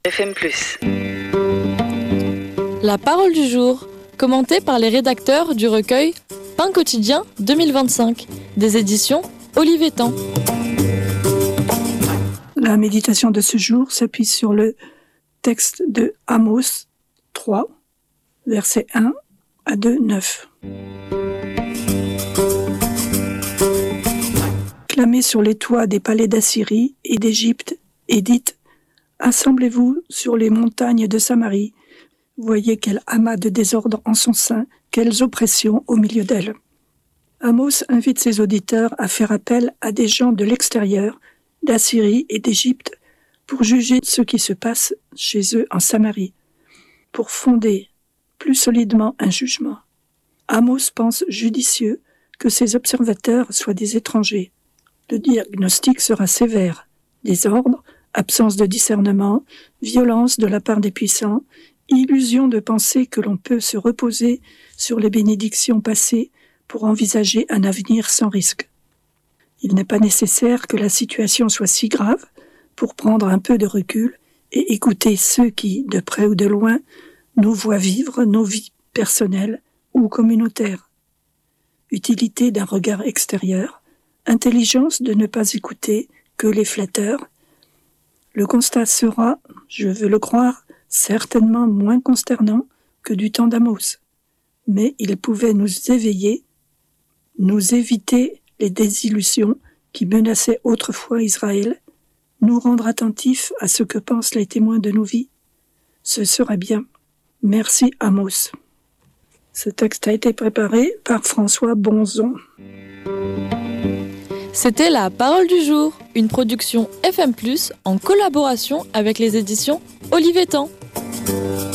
FM+. La parole du jour, commentée par les rédacteurs du recueil Pain quotidien 2025, des éditions Olivetan. La méditation de ce jour s'appuie sur le texte de Amos 3, versets 1 à 2, 9. Clamez sur les toits des palais d'Assyrie et d'Égypte et dites « Assemblez-vous sur les montagnes de Samarie. Voyez quel amas de désordre en son sein, quelles oppressions au milieu d'elle. » Amos invite ses auditeurs à faire appel à des gens de l'extérieur, d'Assyrie et d'Égypte, pour juger ce qui se passe chez eux en Samarie, pour fonder plus solidement un jugement. Amos pense judicieux que ces observateurs soient des étrangers. Le diagnostic sera sévère: désordre, absence de discernement, violence de la part des puissants, illusion de penser que l'on peut se reposer sur les bénédictions passées pour envisager un avenir sans risque. Il n'est pas nécessaire que la situation soit si grave pour prendre un peu de recul et écouter ceux qui, de près ou de loin, nous voient vivre nos vies personnelles ou communautaires. Utilité d'un regard extérieur, intelligence de ne pas écouter que les flatteurs. Le constat sera, je veux le croire, certainement moins consternant que du temps d'Amos, mais il pouvait nous éveiller, nous éviter les désillusions qui menaçaient autrefois Israël, nous rendre attentifs à ce que pensent les témoins de nos vies. Ce sera bien. Merci Amos. Ce texte a été préparé par François Bonzon. C'était la parole du jour, une production FM+, en collaboration avec les éditions Olivetan.